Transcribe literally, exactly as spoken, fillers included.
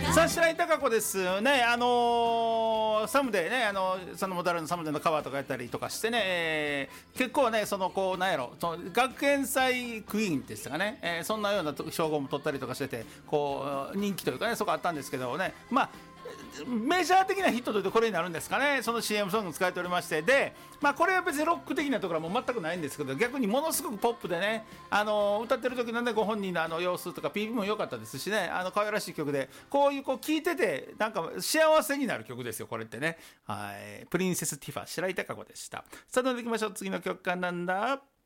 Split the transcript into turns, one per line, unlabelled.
さあ白井貴子ですね。あのー、サムデーね、あのそのモダルのサムデーのカバーとかやったりとかしてね、えー、結構ね、そのこうなんやろ、その学園祭クイーンですかね、えー、そんなような称号も取ったりとかしてて、こう人気というかね、そこあったんですけどね、まあメジャー的なヒットというとこれになるんですかね。その シーエム ソング使えておりまして、で、まあ、これは別にロック的なところはもう全くないんですけど、逆にものすごくポップでね、あの歌ってる時のねご本人のあの様子とか ピーブイ も良かったですしね、あの可愛らしい曲で、こういうこう聴いててなんか幸せになる曲ですよこれってね。はい、プリンセスティファ白井貴子でした。さあどんどんいきましょう。次の曲かなんだ。